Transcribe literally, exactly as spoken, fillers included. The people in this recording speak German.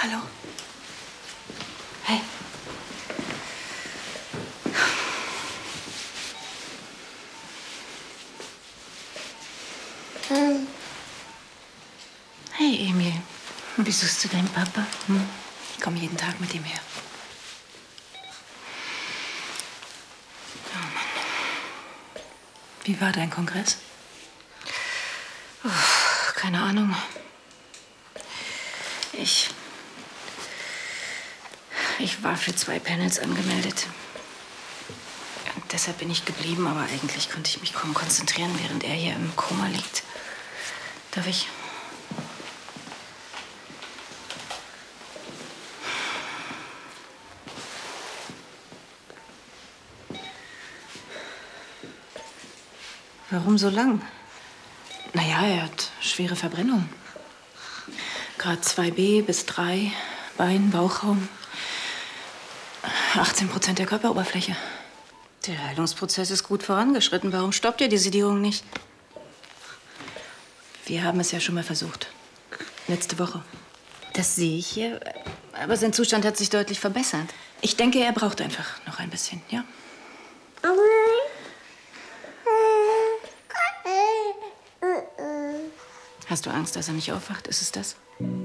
Hallo. Hey. Hm. Hey, Emil. Wie suchst du deinen Papa? Hm? Ich komme jeden Tag mit ihm her. Oh Mann. Wie war dein Kongress? Oh, keine Ahnung. Ich... Ich war für zwei Panels angemeldet. Und deshalb bin ich geblieben, aber eigentlich konnte ich mich kaum konzentrieren, während er hier im Koma liegt. Darf ich? Warum so lang? Naja, er hat schwere Verbrennung. Grad zwei B bis drei, Bein, Bauchraum. achtzehn Prozent der Körperoberfläche. Der Heilungsprozess ist gut vorangeschritten. Warum stoppt ihr die Sedierung nicht? Wir haben es ja schon mal versucht. Letzte Woche. Das sehe ich hier. Aber sein Zustand hat sich deutlich verbessert. Ich denke, er braucht einfach noch ein bisschen, ja? Hast du Angst, dass er nicht aufwacht? Ist es das?